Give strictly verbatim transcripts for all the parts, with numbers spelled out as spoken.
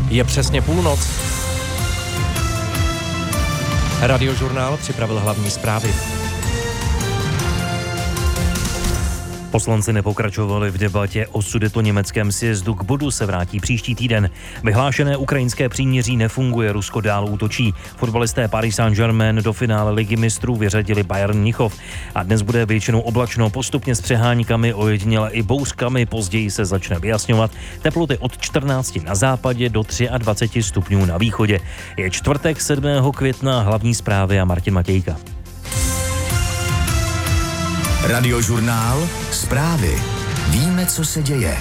Je přesně půlnoc. Radiožurnál připravil hlavní zprávy. Poslanci nepokračovali v debatě o sudetoněmeckém sjezdu, k bodu se vrátí příští týden. Vyhlášené ukrajinské příměří nefunguje, Rusko dál útočí. Fotbalisté Paris Saint-Germain do finále ligy mistrů vyřadili Bayern Mnichov. A dnes bude většinou oblačno, postupně s přeháníkami, ojediněle i bouřkami, později se začne vyjasňovat. Teploty od čtrnácti na západě do dvaceti třech stupňů na východě. Je čtvrtek sedmého května, hlavní zprávy a Martin Matějka. Radiožurnál, zprávy. Víme, co se děje.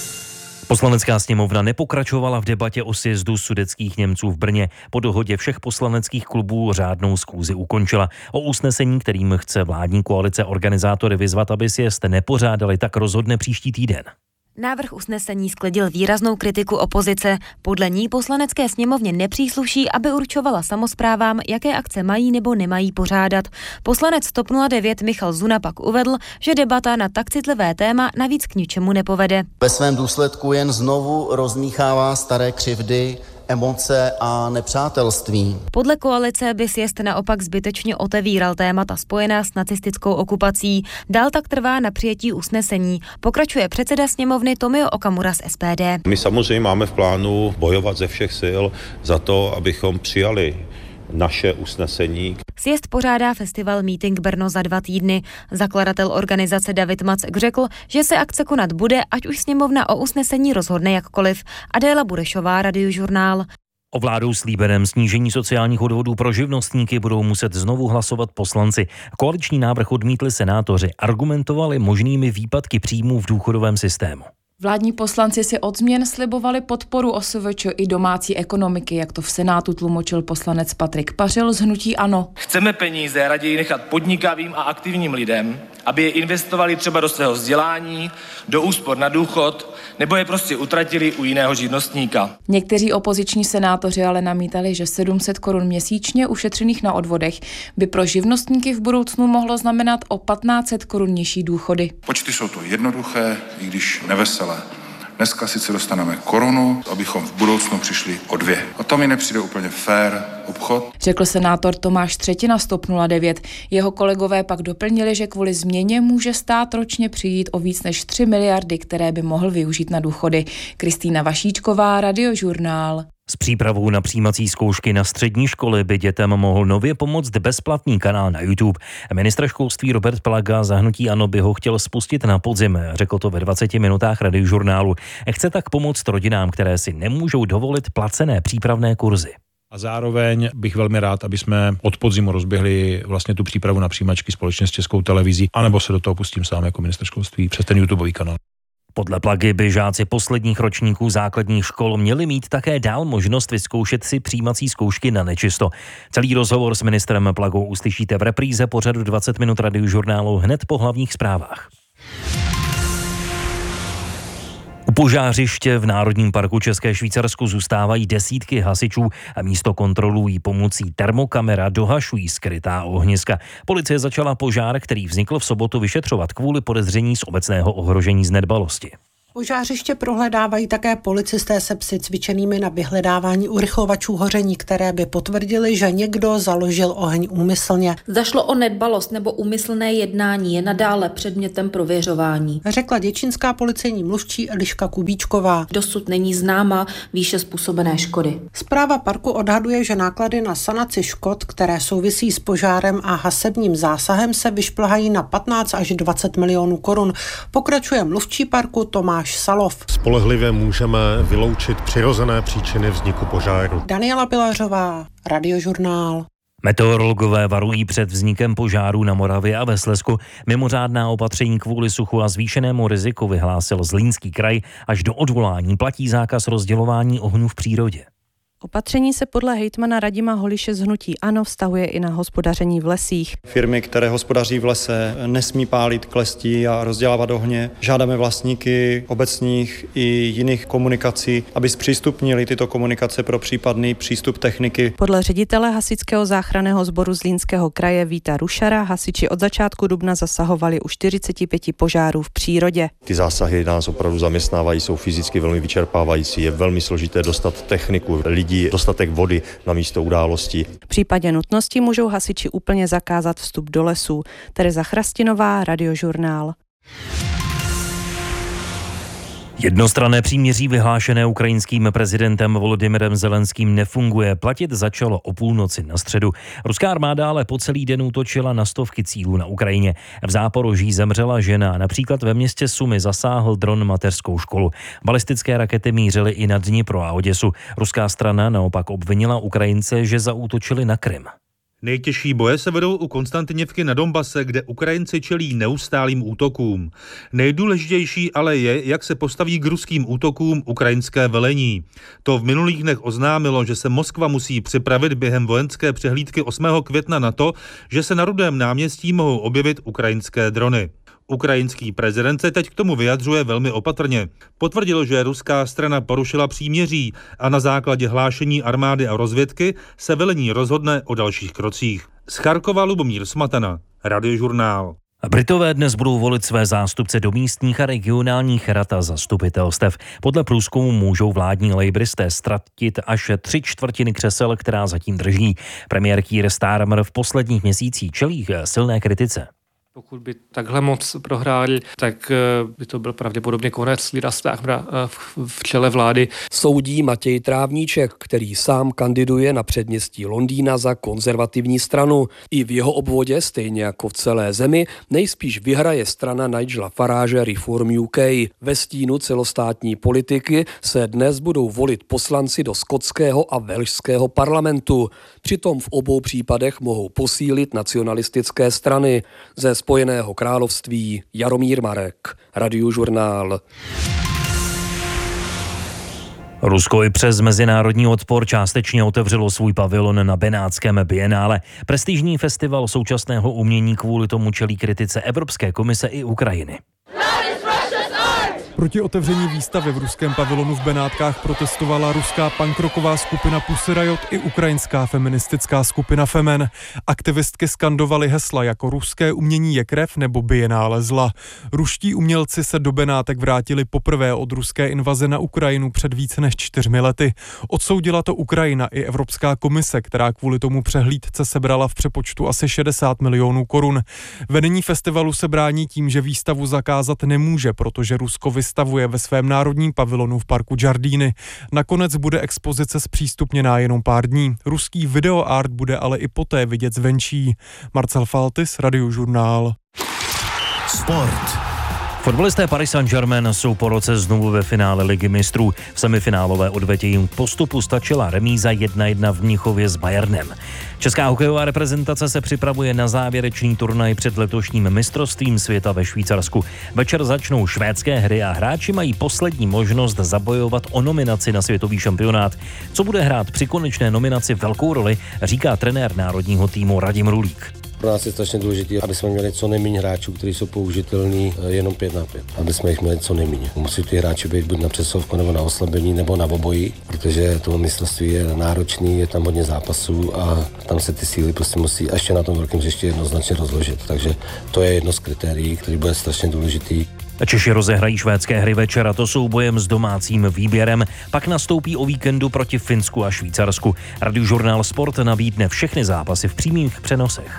Poslanecká sněmovna nepokračovala v debatě o sjezdu sudetských Němců v Brně. Po dohodě všech poslaneckých klubů řádnou schůzi ukončila. O usnesení, kterým chce vládní koalice organizátory vyzvat, aby sjezd nepořádali, tak rozhodne příští týden. Návrh usnesení sklidil výraznou kritiku opozice. Podle ní poslanecké sněmovně nepřísluší, aby určovala samosprávám, jaké akce mají nebo nemají pořádat. Poslanec TOP nula devět Michal Zuna pak uvedl, že debata na tak citlivé téma navíc k ničemu nepovede. Ve svém důsledku jen znovu rozmíchává staré křivdy, emoce a nepřátelství. Podle koalice by sjezd naopak zbytečně otevíral témata spojená s nacistickou okupací. Dál tak trvá na přijetí usnesení. Pokračuje předseda sněmovny Tomio Okamura z S P D. My samozřejmě máme v plánu bojovat ze všech sil za to, abychom přijali naše usnesení. Sjezd pořádá festival Meeting Brno za dva týdny. Zakladatel organizace David Mack řekl, že se akce konat bude, ať už sněmovna o usnesení rozhodne jakkoliv. Adéla Burešová, Radiožurnál. O vládou slíbeném snížení sociálních odvodů pro živnostníky budou muset znovu hlasovat poslanci. Koaliční návrh odmítli senátoři, argumentovali možnými výpadky příjmů v důchodovém systému. Vládní poslanci si od změn slibovali podporu O S V Č i domácí ekonomiky, jak to v Senátu tlumočil poslanec Patrik Pařil z hnutí ANO. Chceme peníze raději nechat podnikavým a aktivním lidem, aby je investovali třeba do svého vzdělání, do úspor na důchod, nebo je prostě utratili u jiného živnostníka. Někteří opoziční senátoři ale namítali, že sedm set korun měsíčně ušetřených na odvodech by pro živnostníky v budoucnu mohlo znamenat o patnáct set korun nižší důchody. Počty jsou to jednoduché, i když neveselé. Dneska sice dostaneme korunu, abychom v budoucnu přišli o dvě. A to mi nepřijde úplně fér obchod. Řekl senátor Tomáš Třetina z TOP nula devět. Jeho kolegové pak doplnili, že kvůli změně může stát ročně přijít o víc než tři miliardy, které by mohl využít na důchody. Kristýna Vašíčková, Radiožurnál. S přípravou na přijímací zkoušky na střední školy by dětem mohl nově pomoct bezplatný kanál na YouTube. Ministr školství Robert Plaga za hnutí ANO by ho chtěl spustit na podzim, řekl to ve dvaceti minutách Radiožurnálu. Chce tak pomoct rodinám, které si nemůžou dovolit placené přípravné kurzy. A zároveň bych velmi rád, aby jsme od podzimu rozběhli vlastně tu přípravu na přijímačky společně s Českou televizí, anebo se do toho pustím sám jako ministr školství přes ten YouTubeový kanál. Podle Plagy by žáci posledních ročníků základních škol měli mít také dál možnost vyzkoušet si přijímací zkoušky na nečisto. Celý rozhovor s ministrem Plagou uslyšíte v repríze pořadu dvacet minut Radiožurnálu hned po hlavních zprávách. U požářiště v Národním parku České Švýcarsku zůstávají desítky hasičů a místo kontrolují pomocí termokamera, dohašují skrytá ohniska. Policie začala požár, který vznikl v sobotu, vyšetřovat kvůli podezření z obecného ohrožení z nedbalosti. Požářiště prohledávají také policisté se psy cvičenými na vyhledávání urychlovačů hoření, které by potvrdili, že někdo založil oheň úmyslně. Zda šlo o nedbalost nebo úmyslné jednání, je nadále předmětem prověřování, řekla děčínská policejní mluvčí Eliška Kubíčková. Dosud není známa výše způsobené škody. Správa parku odhaduje, že náklady na sanaci škod, které souvisí s požárem a hasebním zásahem, se vyšplhají na patnáct až dvacet milionů korun. Pokračuje mluvčí parku Tomáš Salov. Spolehlivě můžeme vyloučit přirozené příčiny vzniku požáru. Daniela Pilařová, Radiožurnál. Meteorologové varují před vznikem požárů na Moravě a ve Slezsku. Mimořádná opatření kvůli suchu a zvýšenému riziku vyhlásil Zlínský kraj. Až do odvolání platí zákaz rozdělování ohňů v přírodě. Opatření se podle hejtmana Radima Holiše z hnutí ANO vztahuje i na hospodaření v lesích. Firmy, které hospodaří v lese, nesmí pálit klestí a rozdělávat ohně. Žádáme vlastníky obecních i jiných komunikací, aby zpřístupnili tyto komunikace pro případný přístup techniky. Podle ředitele hasičského záchranného sboru Zlínského kraje Víta Rušara hasiči od začátku dubna zasahovali u čtyřicet pět požárů v přírodě. Ty zásahy nás opravdu zaměstnávají, jsou fyzicky velmi vyčerpávající, je velmi složité dostat techniku, lidí, dostatek vody na místo událostí. V případě nutnosti můžou hasiči úplně zakázat vstup do lesů. Tereza Chrastinová, Radiožurnál. Jednostranné příměří vyhlášené ukrajinským prezidentem Volodymyrem Zelenským nefunguje. Platit začalo o půlnoci na středu. Ruská armáda ale po celý den útočila na stovky cílů na Ukrajině. V Záporoží zemřela žena, například ve městě Sumy zasáhl dron mateřskou školu. Balistické rakety mířily i na Dnipro a Oděsu. Ruská strana naopak obvinila Ukrajince, že zaútočili na Krym. Nejtěžší boje se vedou u Konstantiněvky na Donbase, kde Ukrajinci čelí neustálým útokům. Nejdůležitější ale je, jak se postaví k ruským útokům ukrajinské velení. To v minulých dnech oznámilo, že se Moskva musí připravit během vojenské přehlídky osmého května na to, že se na Rudém náměstí mohou objevit ukrajinské drony. Ukrajinský prezident se teď k tomu vyjadřuje velmi opatrně. Potvrdil, že ruská strana porušila příměří a na základě hlášení armády a rozvědky se velení rozhodne o dalších krocích. Z Charkova Lubomír Smatana, Radiožurnál. Britové dnes budou volit své zástupce do místních a regionálních rad a zastupitelstev. Podle průzkumu můžou vládní lejbristé ztratit až tři čtvrtiny křesel, která zatím drží. Premiér Keir Starmer v posledních měsících čelí silné kritice. Pokud by takhle moc prohráli, tak by to byl pravděpodobně konec Lira Starmera v čele vlády. Soudí Matěj Trávníček, který sám kandiduje na předměstí Londýna za konzervativní stranu. I v jeho obvodě, stejně jako v celé zemi, nejspíš vyhraje strana Nigela Farage Reform U K. Ve stínu celostátní politiky se dnes budou volit poslanci do skotského a velšského parlamentu. Přitom v obou případech mohou posílit nacionalistické strany. Ze Spojeného království Jaromír Marek, Radiožurnál. Rusko i přes mezinárodní odpor částečně otevřelo svůj pavilon na Benátském bienále. Prestižní festival současného umění kvůli tomu čelí kritice Evropské komise i Ukrajiny. Proti otevření výstavy v ruském pavilonu v Benátkách protestovala ruská punkrocková skupina Pussy Riot i ukrajinská feministická skupina Femen. Aktivistky skandovaly hesla jako ruské umění je krev nebo bienále zla. Ruští umělci se do Benátek vrátili poprvé od ruské invaze na Ukrajinu před více než čtyřmi lety. Odsoudila to Ukrajina i Evropská komise, která kvůli tomu přehlídce sebrala v přepočtu asi šedesát milionů korun. Vedení festivalu se brání tím, že výstavu zakázat nemůže, protože Rusko vystavuje ve svém národním pavilonu v parku Giardini. Nakonec bude expozice zpřístupněná jenom pár dní. Ruský videoart bude ale i poté vidět zvenčí. Marcel Faltis, Radiožurnál. Sport. Fotbalisté Paris Saint-Germain jsou po roce znovu ve finále Ligy mistrů. V semifinálové odvetě jim postupu stačila remíza jedna jedna v Mnichově s Bayernem. Česká hokejová reprezentace se připravuje na závěrečný turnaj před letošním mistrovstvím světa ve Švýcarsku. Večer začnou švédské hry a hráči mají poslední možnost zabojovat o nominaci na světový šampionát. Co bude hrát při konečné nominaci velkou roli, říká trenér národního týmu Radim Rulík. Pro nás je strašně důležité, aby jsme měli co nejméně hráčů, kteří jsou použitelní jenom pět na pět. Aby jsme jich měli co nejméně. Musí ty hráči být buď na přesovku, nebo na oslabení, nebo na obojí, protože to mistrovství je náročný, je tam hodně zápasů a tam se ty síly prostě musí ještě na tom velkém hřišti jednoznačně rozložit. Takže to je jedno z kritérií, který bude strašně důležitý. Češi rozehrají švédské hry večer a to soubojem s domácím výběrem. Pak nastoupí o víkendu proti Finsku a Švýcarsku. Radiožurnál Sport nabídne všechny zápasy v přímých přenosech.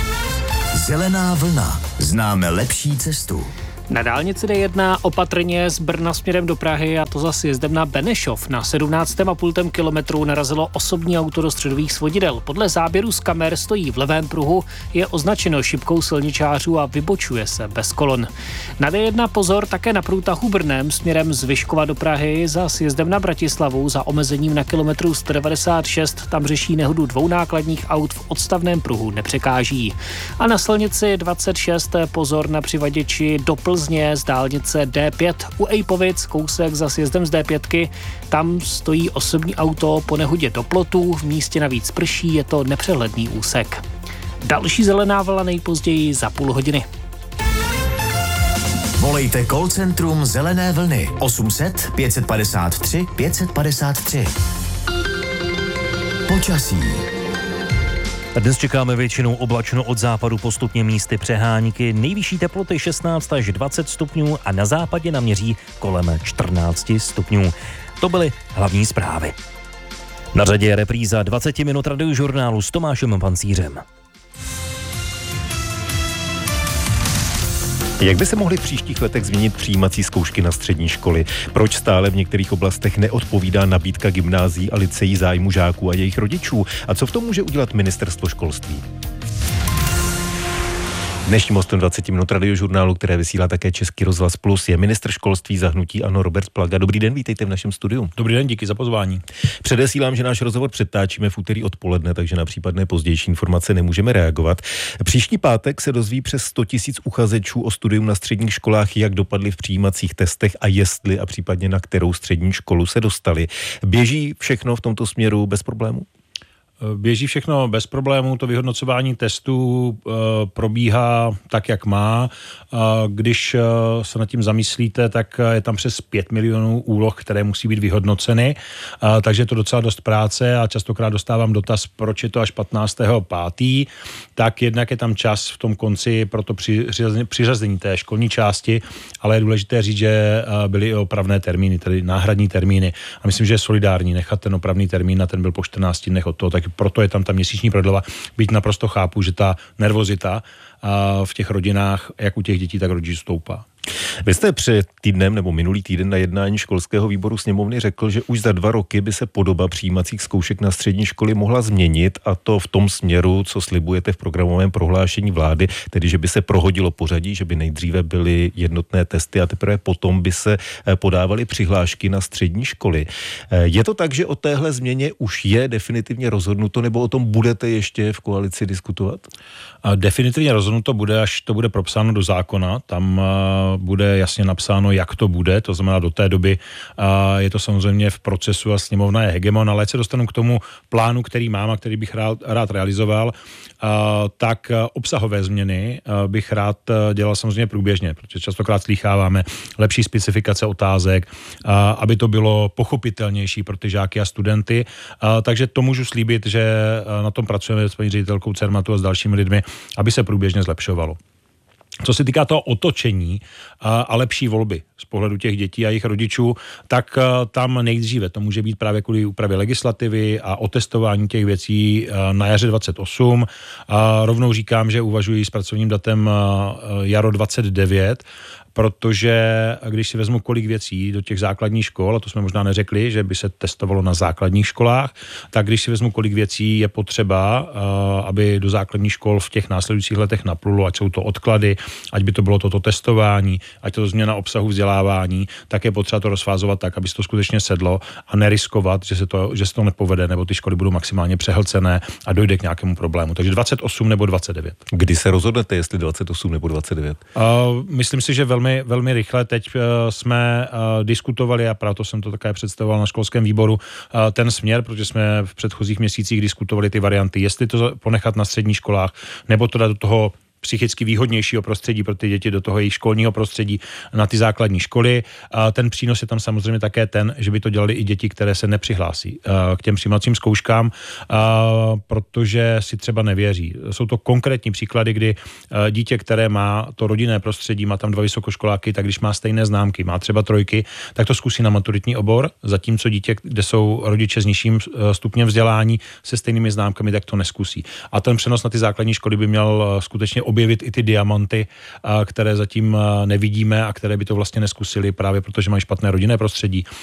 Zelená vlna. Známe lepší cestu. Na dálnici D jedna opatrně z Brna směrem do Prahy, a to za sjezdem na Benešov. Na sedmnáct a půl kilometru narazilo osobní auto do středových svodidel. Podle záběru z kamer stojí v levém pruhu, je označeno šipkou silničářů a vybočuje se bez kolon. Na D jedna pozor také na průtahu Brnem směrem z Vyškova do Prahy za sjezdem na Bratislavu za omezením na kilometru sto devadesát šest. Tam řeší nehodu dvou nákladních aut v odstavném pruhu nepřekáží. A na silnici dvacet šest pozor na přivaděči do Plzně z dálnice D pět. U Ejpovic, kousek za sjezdem z D pět, tam stojí osobní auto po nehodě do plotu, v místě navíc prší, je to nepřehledný úsek. Další zelená vlna nejpozději za půl hodiny. Volejte call centrum Zelené vlny osm set pět padesát tři pět padesát tři. Počasí. Dnes čekáme většinou oblačno, od západu postupně místy přehánky, nejvyšší teploty šestnáct až dvacet stupňů a na západě naměří kolem čtrnáct stupňů. To byly hlavní zprávy. Na řadě je repríza dvacet minut radiožurnálu s Tomášem Pancířem. Jak by se mohly v příštích letech změnit přijímací zkoušky na střední školy? Proč stále v některých oblastech neodpovídá nabídka gymnázií a lyceí zájmu žáků a jejich rodičů? A co v tom může udělat ministerstvo školství? Dnešním hostem dvacet minut radiožurnálu, které vysílá také Český rozhlas Plus, je ministr školství za hnutí ANO Robert Plaga. Dobrý den, vítejte v našem studiu. Dobrý den, díky za pozvání. Předesílám, že náš rozhovor přetáčíme v úterý odpoledne, takže na případné pozdější informace nemůžeme reagovat. Příští pátek se dozví přes sto tisíc uchazečů o studium na středních školách, jak dopadly v přijímacích testech a jestli a případně na kterou střední školu se dostali. Běží všechno v tomto směru bez problémů? Běží všechno bez problémů, to vyhodnocování testů e, probíhá tak, jak má. E, když e, se nad tím zamyslíte, tak je tam přes pět milionů úloh, které musí být vyhodnoceny, e, takže je to docela dost práce a častokrát dostávám dotaz, proč je to až patnáctého pátého Tak jednak je tam čas v tom konci pro to přiřazení, přiřazení té školní části, ale je důležité říct, že byly i opravné termíny, tedy náhradní termíny. A myslím, že je solidární nechat ten opravný termín a ten byl po čtrnácti dnech od toho, tak proto je tam ta měsíční prodleva. Byť naprosto chápu, že ta nervozita v těch rodinách, jak u těch dětí, tak rodičů stoupá. Vy jste před týdnem nebo minulý týden na jednání školského výboru sněmovny řekl, že už za dva roky by se podoba přijímacích zkoušek na střední školy mohla změnit, a to v tom směru, co slibujete v programovém prohlášení vlády, tedy že by se prohodilo pořadí, že by nejdříve byly jednotné testy a teprve potom by se podávaly přihlášky na střední školy. Je to tak, že o téhle změně už je definitivně rozhodnuto, nebo o tom budete ještě v koalici diskutovat? Definitivně rozhodnuto bude, až to bude propsáno do zákona. Tam bude jasně napsáno, jak to bude, to znamená do té doby je to samozřejmě v procesu a sněmovna je hegemon, ale se dostanu k tomu plánu, který mám a který bych rád, rád realizoval, tak obsahové změny bych rád dělal samozřejmě průběžně, protože častokrát slýcháváme lepší specifikace otázek, aby to bylo pochopitelnější pro ty žáky a studenty, takže to můžu slíbit, že na tom pracujeme s paní ředitelkou Cermatu a s dalšími lidmi, aby se průběžně zlepšovalo. Co se týká toho otočení a, a lepší volby z pohledu těch dětí a jejich rodičů, tak a, tam nejdříve to může být právě kvůli úpravě legislativy a otestování těch věcí a, na jaře dvacet osm. A rovnou říkám, že uvažuji s pracovním datem a, jaro dvacet devět, protože když si vezmu kolik věcí do těch základních škol, a to jsme možná neřekli, že by se testovalo na základních školách, tak když si vezmu kolik věcí je potřeba, aby do základních škol v těch následujících letech naplulo, ať jsou to odklady, ať by to bylo toto testování, ať to změna obsahu vzdělávání, tak je potřeba to rozfázovat tak, aby se to skutečně sedlo a neriskovat, že se to, že se to nepovede, nebo ty školy budou maximálně přehlcené a dojde k nějakému problému. Takže dvacet osm nebo dvacet devět. Kdy se rozhodnete, jestli dvacet osm nebo dvacet devět? Uh, myslím si, že velmi Velmi, velmi rychle. Teď uh, jsme uh, diskutovali, a proto jsem to také představoval na školském výboru, uh, ten směr, protože jsme v předchozích měsících diskutovali ty varianty, jestli to ponechat na středních školách, nebo to dát do toho psychicky výhodnějšího prostředí pro ty děti, do toho jejich školního prostředí na ty základní školy. A ten přínos je tam samozřejmě také ten, že by to dělali i děti, které se nepřihlásí k těm přijímacím zkouškám, protože si třeba nevěří. Jsou to konkrétní příklady, kdy dítě, které má to rodinné prostředí, má tam dva vysokoškoláky, tak když má stejné známky, má třeba trojky, tak to zkusí na maturitní obor, zatímco dítě, kde jsou rodiče s nižším stupněm vzdělání se stejnými známkami, tak to neskusí. A ten přenos na ty základní školy by měl skutečně objevit i ty diamanty, které zatím nevidíme a které by to vlastně neskusili právě protože mají špatné rodinné prostředí